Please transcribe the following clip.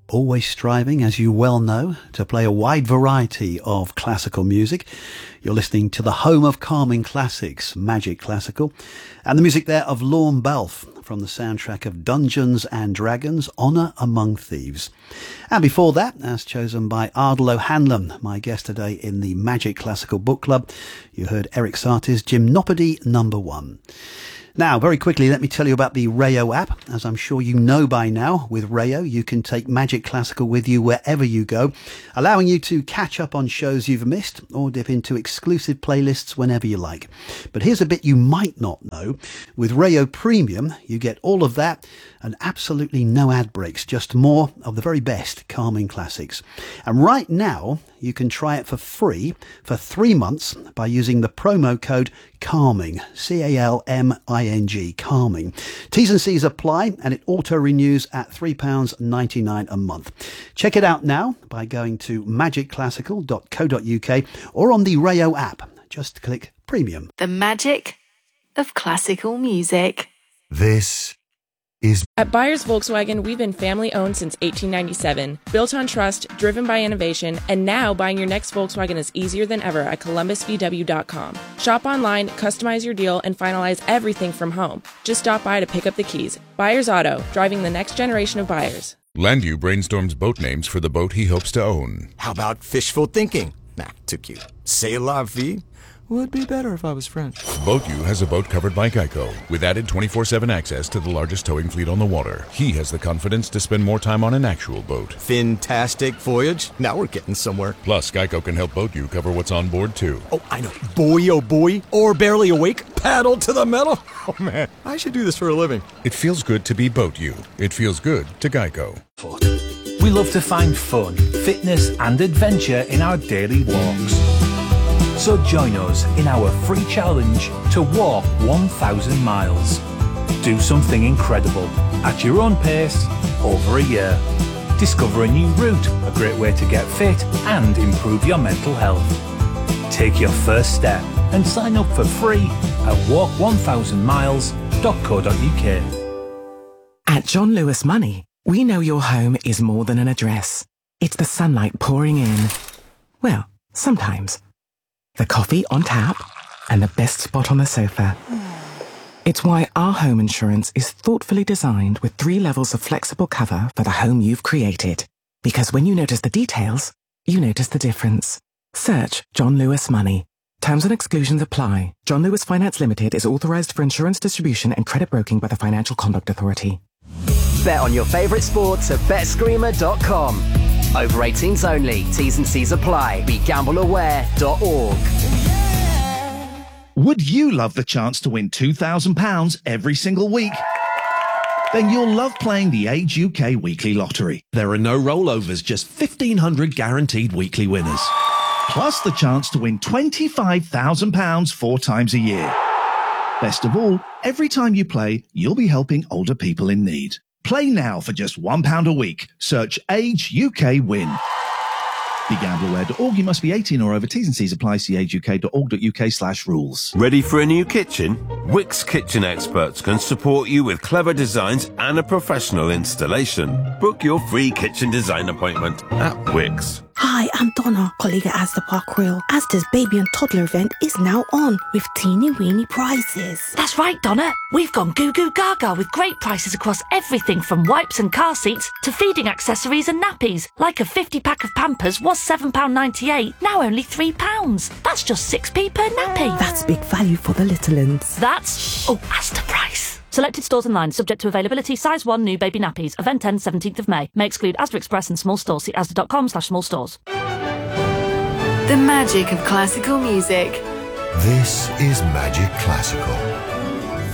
Always striving, as you well know, to play a wide variety of classical music. You're listening to the home of calming classics, Magic Classical, and the music there of Lorne Balfe from the soundtrack of Dungeons and Dragons, Honour Among Thieves. And before that, as chosen by Ardal O'Hanlon, my guest today in the Magic Classical Book Club, you heard Eric Satie's Gymnopédie No. 1. Now, very quickly, let me tell you about the Rayo app. As I'm sure you know by now, with Rayo, you can take Magic Classical with you wherever you go, allowing you to catch up on shows you've missed or dip into exclusive playlists whenever you like. But here's a bit you might not know. With Rayo Premium, you get all of that and absolutely no ad breaks, just more of the very best calming classics. And right now, you can try it for free for 3 months by using the promo code CALMING, C-A-L-M-I-N-G, CALMING. T's and C's apply, and it auto-renews at £3.99 a month. Check it out now by going to magicclassical.co.uk or on the Rayo app. Just click Premium. The magic of classical music. This is... At Byers Volkswagen, we've been family-owned since 1897, built on trust, driven by innovation, and now buying your next Volkswagen is easier than ever at columbusvw.com. Shop online, customize your deal, and finalize everything from home. Just stop by to pick up the keys. Byers Auto, driving the next generation of buyers. Landu brainstorms boat names for the boat he hopes to own. How about fishful thinking? Nah, too cute. C'est la vie? Would be better if I was French. BoatU has a boat covered by Geico, with added 24/7 access to the largest towing fleet on the water. He has the confidence to spend more time on an actual boat. Fantastic voyage. Now we're getting somewhere. Plus, Geico can help BoatU cover what's on board, too. Oh, I know. Boy, oh boy. Or barely awake. Paddle to the metal. Oh, man. I should do this for a living. It feels good to be BoatU. It feels good to Geico. We love to find fun, fitness and adventure in our daily walks. So join us in our free challenge to walk 1,000 miles. Do something incredible at your own pace over a year. Discover a new route, a great way to get fit and improve your mental health. Take your first step and sign up for free at walk1000miles.co.uk. At John Lewis Money, we know your home is more than an address. It's the sunlight pouring in. Well, sometimes. The coffee on tap, and the best spot on the sofa. It's why our home insurance is thoughtfully designed with 3 levels of flexible cover for the home you've created. Because when you notice the details, you notice the difference. Search John Lewis Money. Terms and exclusions apply. John Lewis Finance Limited is authorised for insurance distribution and credit broking by the Financial Conduct Authority. Bet on your favourite sports at betscreamer.com. Over 18s only. T's and C's apply. BeGambleAware.org. Would you love the chance to win £2,000 every single week? Then you'll love playing the Age UK Weekly Lottery. There are no rollovers, just 1,500 guaranteed weekly winners. Plus the chance to win £25,000 4 times a year. Best of all, every time you play, you'll be helping older people in need. Play now for just £1 a week. Search Age UK Win. BeGambleAware.org. You must be 18 or over. T's and C's apply. See ageuk.org.uk/rules. Ready for a new kitchen? Wix Kitchen Experts can support you with clever designs and a professional installation. Book your free kitchen design appointment at Wix. Hi, I'm Donna, colleague at Asda Park Royal. Asda's baby and toddler event is now on with teeny weeny prizes. That's right, Donna. We've gone goo goo gaga with great prices across everything from wipes and car seats to feeding accessories and nappies. Like a 50-pack of Pampers was £7.98, now only £3. That's just 6p per nappy. That's big value for the little uns. That's Asda price. Selected stores and lines, subject to availability. Size 1 new baby nappies. Event ends 17th of May. May exclude Asda Express and small stores. See asda.com/small stores. The magic of classical music. This is Magic Classical.